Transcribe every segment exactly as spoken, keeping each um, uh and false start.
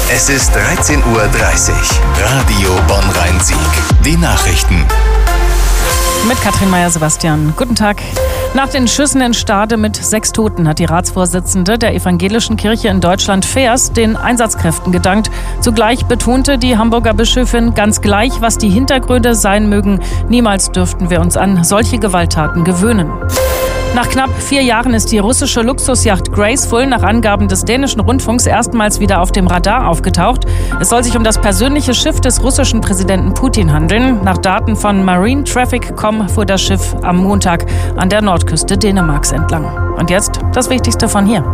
Es ist dreizehn Uhr dreißig. Radio Bonn-Rhein-Sieg. Die Nachrichten. Mit Katrin Meyer-Sebastian. Guten Tag. Nach den Schüssen in Stade mit sechs Toten hat die Ratsvorsitzende der evangelischen Kirche in Deutschland, Vers, den Einsatzkräften gedankt. Zugleich betonte die Hamburger Bischöfin, ganz gleich, was die Hintergründe sein mögen, niemals dürften wir uns an solche Gewalttaten gewöhnen. Nach knapp vier Jahren ist die russische Luxusjacht Graceful nach Angaben des dänischen Rundfunks erstmals wieder auf dem Radar aufgetaucht. Es soll sich um das persönliche Schiff des russischen Präsidenten Putin handeln. Nach Daten von Marine Traffic Punkt com fuhr das Schiff am Montag an der Nordküste Dänemarks entlang. Und jetzt das Wichtigste von hier.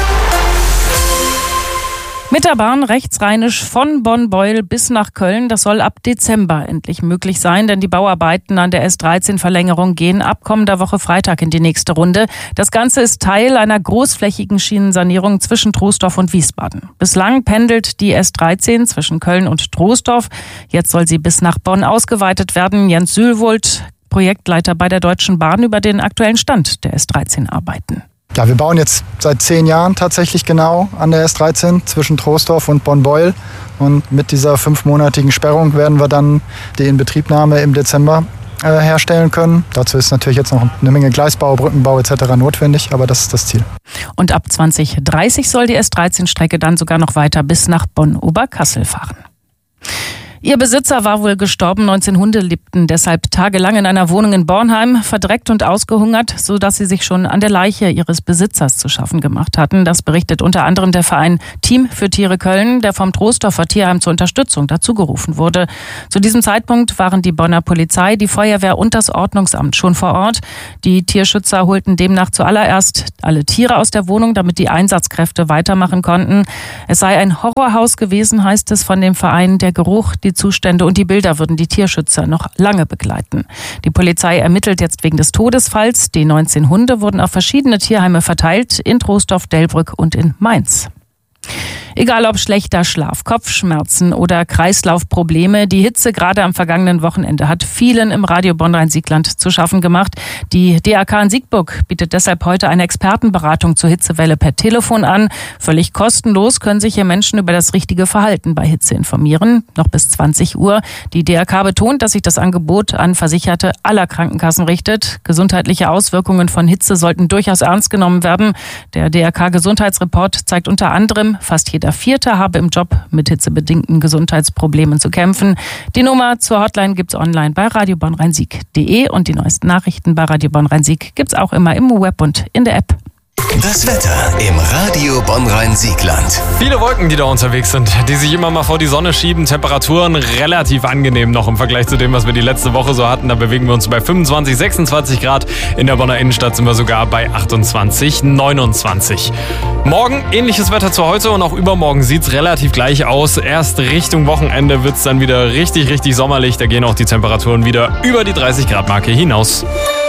Mit der Bahn rechtsrheinisch von Bonn-Beuel bis nach Köln. Das soll ab Dezember endlich möglich sein, denn die Bauarbeiten an der S dreizehn-Verlängerung gehen ab kommender Woche Freitag in die nächste Runde. Das Ganze ist Teil einer großflächigen Schienensanierung zwischen Troisdorf und Wiesbaden. Bislang pendelt die S dreizehn zwischen Köln und Troisdorf. Jetzt soll sie bis nach Bonn ausgeweitet werden. Jens Sühlwold, Projektleiter bei der Deutschen Bahn, über den aktuellen Stand der S dreizehn-Arbeiten. Ja, wir bauen jetzt seit zehn Jahren tatsächlich genau an der S dreizehn zwischen Troisdorf und Bonn-Beuel. Und mit dieser fünfmonatigen Sperrung werden wir dann die Inbetriebnahme im Dezember äh, herstellen können. Dazu ist natürlich jetzt noch eine Menge Gleisbau, Brückenbau et cetera notwendig, aber das ist das Ziel. Und ab zwanzig dreißig soll die S dreizehn-Strecke dann sogar noch weiter bis nach Bonn-Oberkassel fahren. Ihr Besitzer war wohl gestorben. neunzehn Hunde lebten deshalb tagelang in einer Wohnung in Bornheim, verdreckt und ausgehungert, sodass sie sich schon an der Leiche ihres Besitzers zu schaffen gemacht hatten. Das berichtet unter anderem der Verein Team für Tiere Köln, der vom Troisdorfer Tierheim zur Unterstützung dazu gerufen wurde. Zu diesem Zeitpunkt waren die Bonner Polizei, die Feuerwehr und das Ordnungsamt schon vor Ort. Die Tierschützer holten demnach zuallererst alle Tiere aus der Wohnung, damit die Einsatzkräfte weitermachen konnten. Es sei ein Horrorhaus gewesen, heißt es von dem Verein. Der Geruch, die Die Zustände und die Bilder würden die Tierschützer noch lange begleiten. Die Polizei ermittelt jetzt wegen des Todesfalls. Die neunzehn Hunde wurden auf verschiedene Tierheime verteilt, in Troisdorf, Delbrück und in Mainz. Egal ob schlechter Schlaf, Kopfschmerzen oder Kreislaufprobleme, die Hitze gerade am vergangenen Wochenende hat vielen im Radio Bonn-Rhein-Siegland zu schaffen gemacht. Die D A K in Siegburg bietet deshalb heute eine Expertenberatung zur Hitzewelle per Telefon an. Völlig kostenlos können sich hier Menschen über das richtige Verhalten bei Hitze informieren. Noch bis zwanzig Uhr. Die D A K betont, dass sich das Angebot an Versicherte aller Krankenkassen richtet. Gesundheitliche Auswirkungen von Hitze sollten durchaus ernst genommen werden. Der D A K-Gesundheitsreport zeigt unter anderem, fast jeder Vierte habe im Job mit hitzebedingten Gesundheitsproblemen zu kämpfen. Die Nummer zur Hotline gibt's online bei radio bonn rhein sieg punkt de und die neuesten Nachrichten bei Radio Bonn-Rhein-Sieg gibt's auch immer im Web und in der App. Das Wetter im Radio Bonn-Rhein-Siegland. Viele Wolken, die da unterwegs sind, die sich immer mal vor die Sonne schieben. Temperaturen relativ angenehm noch im Vergleich zu dem, was wir die letzte Woche so hatten. Da bewegen wir uns bei fünfundzwanzig, sechsundzwanzig Grad. In der Bonner Innenstadt sind wir sogar bei achtundzwanzig, neunundzwanzig. Morgen ähnliches Wetter zu heute und auch übermorgen sieht es relativ gleich aus. Erst Richtung Wochenende wird es dann wieder richtig, richtig sommerlich. Da gehen auch die Temperaturen wieder über die dreißig Grad Marke hinaus.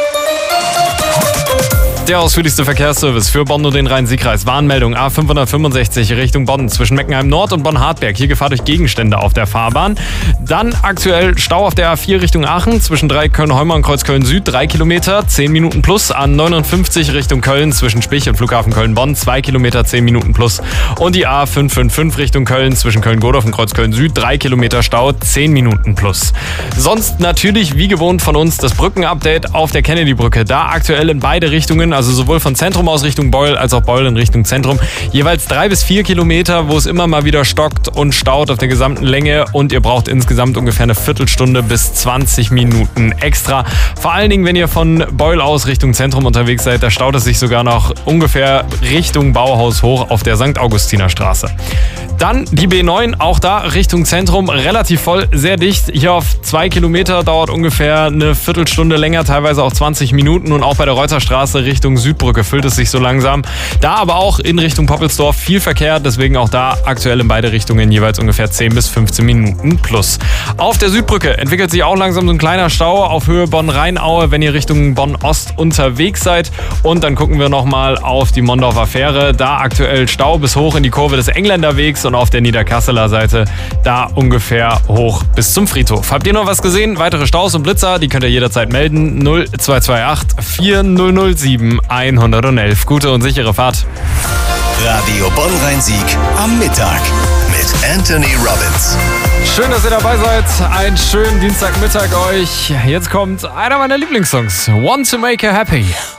Der ausführlichste Verkehrsservice für Bonn und den Rhein-Sieg-Kreis. Warnmeldung A fünfhundertfünfundsechzig Richtung Bonn zwischen Meckenheim Nord und Bonn-Hartberg. Hier Gefahr durch Gegenstände auf der Fahrbahn. Dann aktuell Stau auf der A vier Richtung Aachen zwischen Dreieck-Köln-Heumer und Kreuzköln Süd. drei Kilometer, zehn Minuten plus. A neunundfünfzig Richtung Köln zwischen Spich und Flughafen Köln-Bonn. zwei Kilometer, zehn Minuten plus. Und die A fünf fünf fünf Richtung Köln zwischen Köln-Godorf und Kreuzköln Süd. drei Kilometer Stau, zehn Minuten plus. Sonst natürlich wie gewohnt von uns das Brückenupdate auf der Kennedy-Brücke. Da aktuell in beide Richtungen, also sowohl von Zentrum aus Richtung Beuel als auch Beuel in Richtung Zentrum. Jeweils drei bis vier Kilometer, wo es immer mal wieder stockt und staut auf der gesamten Länge und ihr braucht insgesamt ungefähr eine Viertelstunde bis zwanzig Minuten extra. Vor allen Dingen, wenn ihr von Beuel aus Richtung Zentrum unterwegs seid, da staut es sich sogar noch ungefähr Richtung Bauhaus hoch auf der Sankt Augustiner Straße. Dann die B neun, auch da Richtung Zentrum, relativ voll, sehr dicht. Hier auf zwei Kilometer dauert ungefähr eine Viertelstunde länger, teilweise auch zwanzig Minuten. Und auch bei der Reuterstraße Richtung Südbrücke füllt es sich so langsam. Da aber auch in Richtung Poppelsdorf viel Verkehr, deswegen auch da aktuell in beide Richtungen jeweils ungefähr zehn bis fünfzehn Minuten plus. Auf der Südbrücke entwickelt sich auch langsam so ein kleiner Stau auf Höhe Bonn-Rheinaue, wenn ihr Richtung Bonn-Ost unterwegs seid. Und dann gucken wir nochmal auf die Mondorfer Fähre. Da aktuell Stau bis hoch in die Kurve des Engländerwegs und auf der Niederkasseler Seite da ungefähr hoch bis zum Friedhof. Habt ihr noch was gesehen? Weitere Staus und Blitzer, die könnt ihr jederzeit melden. null zwei zwei acht vier null null sieben eins null eins. Gute und sichere Fahrt. Radio Bonn-Rhein-Sieg am Mittag mit Anthony Robbins. Schön, dass ihr dabei seid. Einen schönen Dienstagmittag euch. Jetzt kommt einer meiner Lieblingssongs. Want to Make Her Happy.